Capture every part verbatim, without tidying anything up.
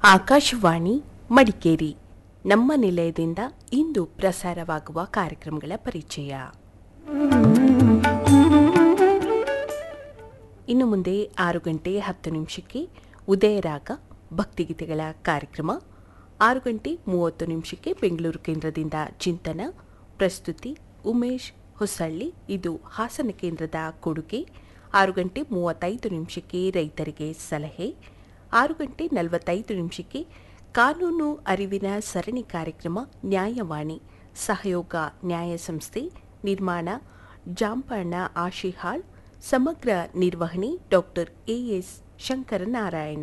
ಆಕಾಶವಾಣಿ ಮಡಿಕೇರಿ ನಮ್ಮ ನಿಲಯದಿಂದ ಇಂದು ಪ್ರಸಾರವಾಗುವ ಕಾರ್ಯಕ್ರಮಗಳ ಪರಿಚಯ. ಇನ್ನು ಮುಂದೆ ಆರು ಗಂಟೆ ಹತ್ತು ನಿಮಿಷಕ್ಕೆ ಉದಯರಾಗ ಭಕ್ತಿಗೀತೆಗಳ ಕಾರ್ಯಕ್ರಮ, ಆರು ಗಂಟೆ ಮೂವತ್ತು ನಿಮಿಷಕ್ಕೆ ಬೆಂಗಳೂರು ಕೇಂದ್ರದಿಂದ ಚಿಂತನ, ಪ್ರಸ್ತುತಿ ಉಮೇಶ್ ಹೊಸಳ್ಳಿ, ಇದು ಹಾಸನ ಕೇಂದ್ರದ ಕೊಡುಗೆ. ಆರು ಗಂಟೆ ಮೂವತ್ತೈದು ನಿಮಿಷಕ್ಕೆ ರೈತರಿಗೆ ಸಲಹೆ, ಆರು ಗಂಟೆ ನಲವತ್ತೈದು ನಿಮಿಷಕ್ಕೆ ಕಾನೂನು ಅರಿವಿನ ಸರಣಿ ಕಾರ್ಯಕ್ರಮ ನ್ಯಾಯವಾಣಿ, ಸಹಯೋಗ ನ್ಯಾಯ ಸಂಸ್ಥೆ, ನಿರ್ಮಾಣ ಜಾಂಪಣ್ಣ ಆಶಿಹಾಳ್, ಸಮಗ್ರ ನಿರ್ವಹಣೆ ಡಾಕ್ಟರ್ ಎಎಸ್ ಶಂಕರನಾರಾಯಣ.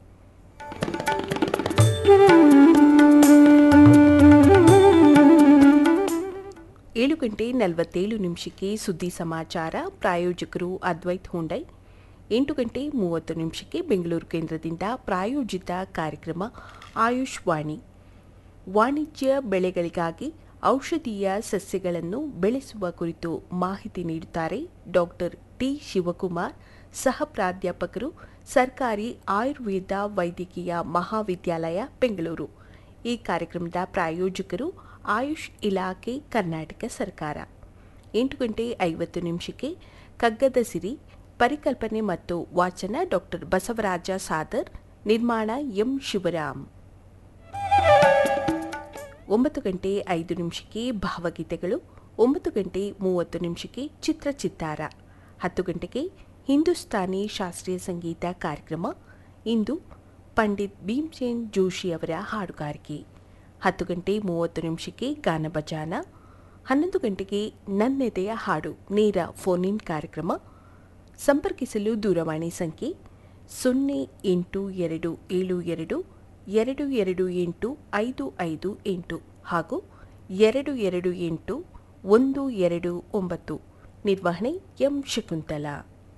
ಏಳು ಗಂಟೆ ನಲವತ್ತೇಳು ನಿಮಿಷಕ್ಕೆ ಸುದ್ದಿ ಸಮಾಚಾರ, ಪ್ರಾಯೋಜಕರು ಅದ್ವೈತ್ ಹುಂಡೈ. ಎಂಟು ಗಂಟೆ ಮೂವತ್ತು ನಿಮಿಷಕ್ಕೆ ಬೆಂಗಳೂರು ಕೇಂದ್ರದಿಂದ ಪ್ರಾಯೋಜಿತ ಕಾರ್ಯಕ್ರಮ ಆಯುಷ್ ವಾಣಿ, ವಾಣಿಜ್ಯ ಬೆಳೆಗಳಿಗಾಗಿ ಔಷಧೀಯ ಸಸ್ಯಗಳನ್ನು ಬೆಳೆಸುವ ಕುರಿತು ಮಾಹಿತಿ ನೀಡುತ್ತಾರೆ ಡಾಕ್ಟರ್ ಟಿ ಶಿವಕುಮಾರ್, ಸಹ ಪ್ರಾಧ್ಯಾಪಕರು, ಸರ್ಕಾರಿ ಆಯುರ್ವೇದ ವೈದ್ಯಕೀಯ ಮಹಾವಿದ್ಯಾಲಯ ಬೆಂಗಳೂರು. ಈ ಕಾರ್ಯಕ್ರಮದ ಪ್ರಾಯೋಜಕರು ಆಯುಷ್ ಇಲಾಖೆ, ಕರ್ನಾಟಕ ಸರ್ಕಾರ. ಎಂಟು ಗಂಟೆ ಐವತ್ತು ನಿಮಿಷಕ್ಕೆ ಕಗ್ಗದ ಸಿರಿ, ಪರಿಕಲ್ಪನೆ ಮತ್ತು ವಾಚನ ಡಾಕ್ಟರ್ ಬಸವರಾಜ ಸಾದರ್, ನಿರ್ಮಾಣ ಎಂ ಶಿವರಾಮ್. ಒಂಬತ್ತು ಗಂಟೆ ಐದು ನಿಮಿಷಕ್ಕೆ ಭಾವಗೀತೆಗಳು, ಒಂಬತ್ತು ಗಂಟೆ ಮೂವತ್ತು ನಿಮಿಷಕ್ಕೆ ಚಿತ್ರಚಿತ್ತಾರ, ಹತ್ತು ಗಂಟೆಗೆ ಹಿಂದೂಸ್ತಾನಿ ಶಾಸ್ತ್ರೀಯ ಸಂಗೀತ ಕಾರ್ಯಕ್ರಮ. ಇಂದು ಪಂಡಿತ್ ಭೀಮ್ಸೇನ್ ಜೋಶಿ ಅವರ ಹಾಡುಗಾರಿಕೆ. ಹತ್ತು ಗಂಟೆ ಮೂವತ್ತು ನಿಮಿಷಕ್ಕೆ ಗಾನ ಭಜಾನ, ಹನ್ನೊಂದು ಗಂಟೆಗೆ ನನ್ನೆದೆಯ ಹಾಡು ನೇರ ಫೋನ್ ಇನ್ ಕಾರ್ಯಕ್ರಮ. ಸಂಪರ್ಕಿಸಲು ದೂರವಾಣಿ ಸಂಖ್ಯೆ ಸೊನ್ನೆ ಎಂಟು ಎರಡು ಏಳು ಎರಡು ಎರಡು ಎರಡು ಎಂಟು ಐದು ಐದು ಎಂಟು ಹಾಗೂ ಎರಡು ಎರಡು ಎಂಟು ಒಂದು ಎರಡು ಒಂಬತ್ತು. ನಿರ್ವಹಣೆ ಎಂ ಶಕುಂತಲಾ.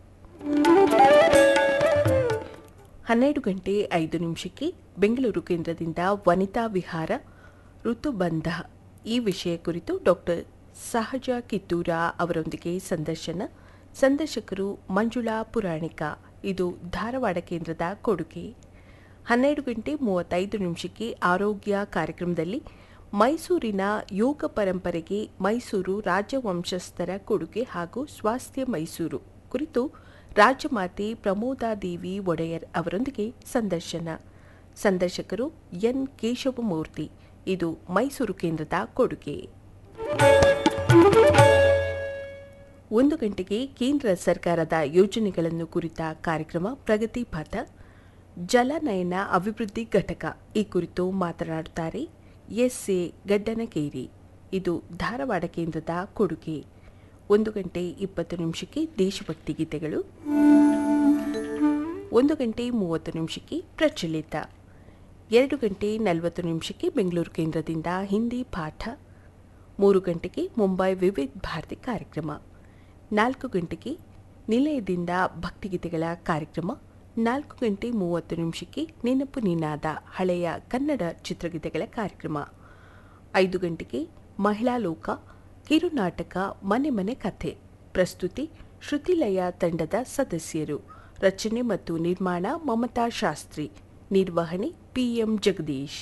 ಹನ್ನೆರಡು ಗಂಟೆ ಐದು ನಿಮಿಷಕ್ಕೆ ಬೆಂಗಳೂರು ಕೇಂದ್ರದಿಂದ ವನಿತಾ ವಿಹಾರ ಋತುಬಂಧ, ಈ ವಿಷಯ ಕುರಿತು ಡಾಕ್ಟರ್ ಸಹಜ ಕಿತ್ತೂರ ಅವರೊಂದಿಗೆ ಸಂದರ್ಶನ. ಸಂದರ್ಶಕರು ಮಂಜುಳಾ ಪುರಾಣಿಕ, ಇದು ಧಾರವಾಡ ಕೇಂದ್ರದ ಕೊಡುಗೆ. ಹನ್ನೆರಡು ಗಂಟೆ ಮೂವತ್ತೈದು ನಿಮಿಷಕ್ಕೆ ಆರೋಗ್ಯ ಕಾರ್ಯಕ್ರಮದಲ್ಲಿ ಮೈಸೂರಿನ ಯೋಗ ಪರಂಪರೆಗೆ ಮೈಸೂರು ರಾಜವಂಶಸ್ಥರ ಕೊಡುಗೆ ಹಾಗೂ ಸ್ವಾಸ್ಥ್ಯ ಮೈಸೂರು ಕುರಿತು ರಾಜಮಾತೆ ಪ್ರಮೋದಾದೇವಿ ಒಡೆಯರ್ ಅವರೊಂದಿಗೆ ಸಂದರ್ಶನ. ಸಂದರ್ಶಕರು ಎನ್ ಕೇಶವಮೂರ್ತಿ, ಇದು ಮೈಸೂರು ಕೇಂದ್ರದ ಕೊಡುಗೆ. ಒಂದು ಗಂಟೆಗೆ ಕೇಂದ್ರ ಸರ್ಕಾರದ ಯೋಜನೆಗಳನ್ನು ಕುರಿತ ಕಾರ್ಯಕ್ರಮ ಪ್ರಗತಿ ಪಥ, ಜಲನಯನ ಅಭಿವೃದ್ಧಿ ಘಟಕ, ಈ ಕುರಿತು ಮಾತನಾಡುತ್ತಾರೆ ಎಸ್ ಎ ಗಡ್ಡನಗೇರಿ, ಇದು ಧಾರವಾಡ ಕೇಂದ್ರದ ಕೊಡುಗೆ. ಒಂದು ಗಂಟೆ ಇಪ್ಪತ್ತು ನಿಮಿಷಕ್ಕೆ ದೇಶಭಕ್ತಿ ಗೀತೆಗಳು, ಒಂದು ಗಂಟೆ ಮೂವತ್ತು ನಿಮಿಷಕ್ಕೆ ಪ್ರಚಲಿತ, ಎರಡು ಗಂಟೆ ನಲವತ್ತು ನಿಮಿಷಕ್ಕೆ ಬೆಂಗಳೂರು ಕೇಂದ್ರದಿಂದ ಹಿಂದಿ ಪಾಠ, ಮೂರು ಗಂಟೆಗೆ ಮುಂಬೈ ವಿವಿಧ ಭಾರತಿ ಕಾರ್ಯಕ್ರಮ, ನಾಲ್ಕು ಗಂಟೆಗೆ ನಿಲಯದಿಂದ ಭಕ್ತಿಗೀತೆಗಳ ಕಾರ್ಯಕ್ರಮ, ನಾಲ್ಕು ಗಂಟೆ ಮೂವತ್ತು ನಿಮಿಷಕ್ಕೆ ನೆನಪು ನಿನಾದ ಹಳೆಯ ಕನ್ನಡ ಚಿತ್ರಗೀತೆಗಳ ಕಾರ್ಯಕ್ರಮ, ಐದು ಗಂಟೆಗೆ ಮಹಿಳಾ ಲೋಕ ಕಿರುನಾಟಕ ಮನೆ ಮನೆ ಕಥೆ, ಪ್ರಸ್ತುತಿ ಶ್ರುತಿಲಯ ತಂಡದ ಸದಸ್ಯರು, ರಚನೆ ಮತ್ತು ನಿರ್ಮಾಣ ಮಮತಾ ಶಾಸ್ತ್ರಿ, ನಿರ್ವಹಣೆ ಪಿಎಂ ಜಗದೀಶ್.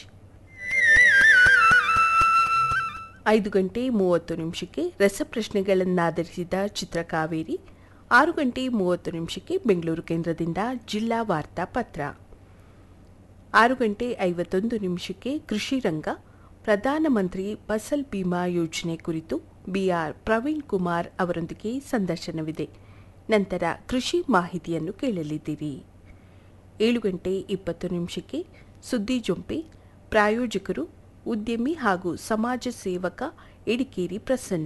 ಐದು ಗಂಟೆ ಮೂವತ್ತು ನಿಮಿಷಕ್ಕೆ ರಸಪ್ರಶ್ನೆಗಳನ್ನಾಧರಿಸಿದ ಚಿತ್ರಕಾವೇರಿ, ಆರು ಗಂಟೆ ಮೂವತ್ತು ನಿಮಿಷಕ್ಕೆ ಬೆಂಗಳೂರು ಕೇಂದ್ರದಿಂದ ಜಿಲ್ಲಾ ವಾರ್ತಾ ಪತ್ರ, ಆರು ಗಂಟೆ ಐವತ್ತೊಂದು ನಿಮಿಷಕ್ಕೆ ಕೃಷಿ ರಂಗ, ಪ್ರಧಾನಮಂತ್ರಿ ಫಸಲ್ ಬಿಮಾ ಯೋಜನೆ ಕುರಿತು ಬಿಆರ್ ಪ್ರವೀಣ್ ಕುಮಾರ್ ಅವರೊಂದಿಗೆ ಸಂದರ್ಶನವಿದೆ. ನಂತರ ಕೃಷಿ ಮಾಹಿತಿಯನ್ನು ಕೇಳಲಿದ್ದೀರಿ. ಏಳು ಗಂಟೆ ಇಪ್ಪತ್ತು ನಿಮಿಷಕ್ಕೆ ಸುದ್ದಿ ಜೊಂಪೆ, ಪ್ರಾಯೋಜಕರು ಉದ್ಯಮಿ ಹಾಗೂ ಸಮಾಜ ಸೇವಕ ಎಡಿಕೇರಿ ಪ್ರಸನ್ನ.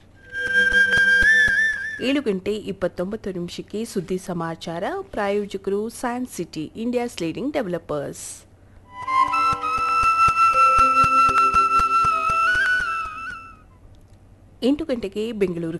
ಏಳು ಗಂಟೆ ಇಪ್ಪತ್ತೊಂಬತ್ತು ನಿಮಿಷಕ್ಕೆ ಸುದ್ದಿ ಸಮಾಚಾರ, ಪ್ರಾಯೋಜಕರು science city India's leading developers. ಎಂಟು ಗಂಟೆಗೆ ಬೆಂಗಳೂರು